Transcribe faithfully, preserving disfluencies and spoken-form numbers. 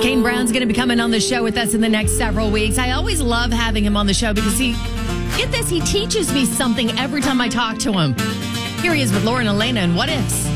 Kane Brown's going to be coming on the show with us in the next several weeks. I always love having him on the show because he, get this, he teaches me something every time I talk to him. Here he is with Lauren Elena and What Ifs.